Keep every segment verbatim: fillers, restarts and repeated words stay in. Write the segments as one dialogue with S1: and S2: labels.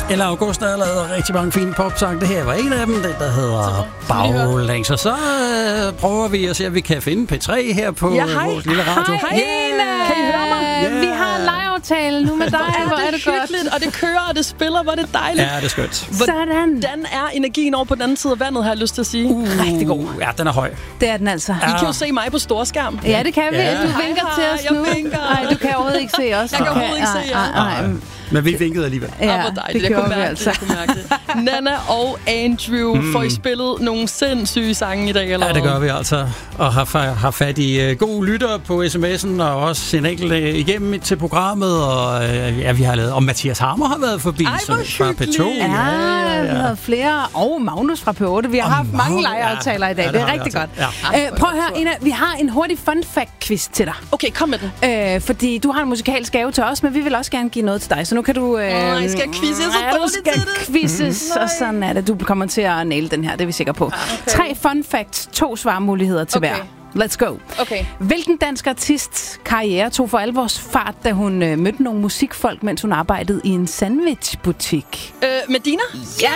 S1: Eller August har lavet rigtig mange fine popsange. Det her var en af dem, den der hedder Baglæns. Og så øh, prøver vi at se, om vi kan finde P tre her på
S2: ja, hej.
S1: vores lille radio.
S2: Hej, yeah. Kan I høre mig?
S3: Yeah. Vi har en lejeaftale nu med dig. Hvor er det godt.
S2: Og det kører, og det spiller, hvor er det dejligt.
S1: Ja, det er skønt.
S3: Sådan.
S2: Hvordan er energien over på den anden side af vandet, har jeg lyst til at sige?
S1: Uh, Rigtig god. Ja, den er høj.
S3: Det er den altså.
S2: I kan jo se mig på storskærm.
S3: Ja, det kan vi.
S1: Ja.
S3: Du vinker
S2: hej,
S3: til os
S2: jeg
S3: nu.
S2: vinker.
S3: Nej, du kan overhovedet ikke se os.
S2: Jeg kan overhovedet ikke se jer.
S1: Nej, men vi vinkede alligevel.
S3: Ja,
S2: Ja, det,
S3: det
S2: jeg
S3: gjorde
S2: kunne
S3: vi
S2: mærke
S3: altså.
S2: det, jeg kunne mærke det. Nana og Andrew, mm. får I spillet nogle sindssyge sange i dag, eller
S1: Ja, det gør vi altså. Og har, har fat i uh, gode lytter på sms'en, og også en enkelt uh, igennem til programmet. Og uh, ja, vi har lavet... Og Mathias Hammer har været forbi.
S2: Ej, hvor
S1: fra P to.
S2: hyggeligt.
S3: Ja, ja, vi har flere. Og Magnus fra P otte. Vi har
S1: Og
S3: haft mange
S1: Magnus,
S3: lejeaftaler
S1: ja.
S3: i dag.
S1: Ja, det
S3: det er
S1: har vi
S3: rigtig
S1: altså.
S3: godt.
S1: Ja.
S3: Øh, prøv at høre, Ina. Vi har en hurtig fun fact quiz til dig.
S2: Okay, kom med den.
S3: Øh, fordi du har en musikalsk gave til os, men vi vil også gerne give noget til dig. Så nu kan du... Øh,
S2: Åh, jeg skal quizze, jeg er så
S3: ja, du
S2: dårlig
S3: skal
S2: til det.
S3: quizzes, og sådan er det. Du kommer til at naile den her, det er vi sikre på.
S2: Okay.
S3: Tre fun facts, to svarmuligheder til
S2: Okay.
S3: hver. Let's go.
S2: Okay.
S3: Hvilken dansk artist karriere tog for alvors fart, da hun øh, mødte nogle musikfolk, mens hun arbejdede i en sandwichbutik?
S2: Øh, Medina?
S3: Ja!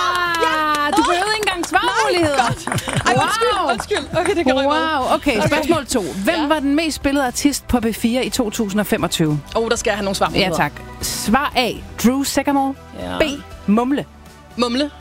S3: ja! Du behøvede ikke engang svarmuligheder.
S2: Ej, undskyld, undskyld. Okay, det kan rykke ud.
S3: Wow, okay.
S2: Okay.
S3: Spørgsmål to. Hvem
S2: Ja.
S3: var den mest spillede artist på P fire i to tusind og femogtyve?
S2: Åh, oh, der skal jeg have nogle svar.
S3: Ja, tak. Svar A. Drew Sycamore.
S2: Ja.
S3: B. Mumle.
S2: Mumle?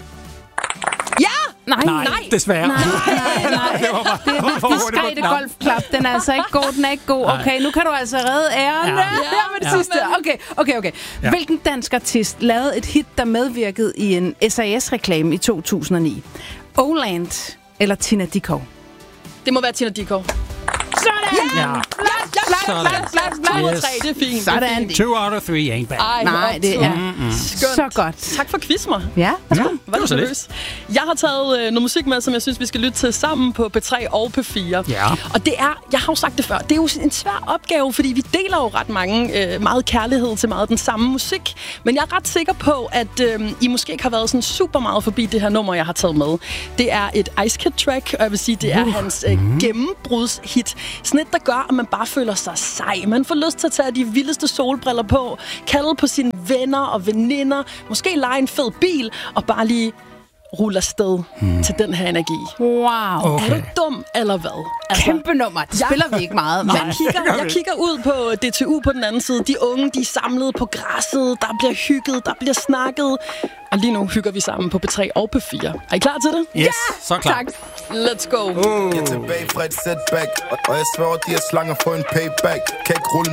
S2: Ja!
S3: Nej,
S1: Nej, desværre.
S3: Nej, nej, nej.
S1: Det var bare
S3: Det er
S1: for
S3: det
S1: hurtigt på
S3: diskrete
S1: knap.
S3: golfklap. Den er altså ikke god, den er ikke god. Okay, nu kan du altså redde æren.
S1: Ja.
S3: Ja, med det
S1: Ja.
S3: sidste. Okay, okay, okay.
S1: Ja.
S3: Hvilken dansk artist lavede et hit, der medvirkede i en S A S-reklame i to tusind og ni? Oland eller Tina Dickow?
S2: Det må være Tina Dickow.
S3: Sådan!
S1: Ja.
S3: Flot, flot, flot,
S2: To
S3: flot.
S2: og tre, det er fint.
S3: Sådan.
S1: Two out of three ain't bad.
S2: Ej,
S3: Nej, det er
S2: skønt.
S3: så godt.
S2: Tak for quiz mig.
S3: Ja.
S1: Ja,
S2: Var
S1: det var
S2: det
S1: så lidt.
S2: seriøst? Jeg har taget øh, noget musik med, som jeg synes, vi skal lytte til sammen på P tre og P fire.
S1: Ja.
S2: Og det er, jeg har jo sagt det før, det er jo en svær opgave, fordi vi deler jo ret mange, øh, meget kærlighed til meget den samme musik. Men jeg er ret sikker på, at øh, I måske ikke har været sådan super meget forbi det her nummer, jeg har taget med. Det er et Ice Kid track, og jeg vil sige, det er uh. hans øh, gennembrudshit. Sådan et, der gør, at man bare føler sig sej. Man får lyst til at tage de vildeste solbriller på, kalde på sine venner og veninder, måske lege en fed bil, og bare lige rulle afsted hmm. til den her energi.
S3: Wow.
S1: Okay.
S2: Er du dum, eller hvad? Altså,
S3: Kæmpe nummer. Det spiller vi ikke meget. Men
S2: jeg, kigger, jeg kigger ud på D T U på den anden side. De unge, de er samlet på græsset. Der bliver hygget, der bliver snakket. Og lige nu hygger vi sammen på P tre og P fire. Er I klar til det?
S1: Yes, så klar.
S3: tak.
S2: Let's go.
S4: Get tilbage fra et setback, og jeg sværger, de er slanger for en payback. Kan ikke rulle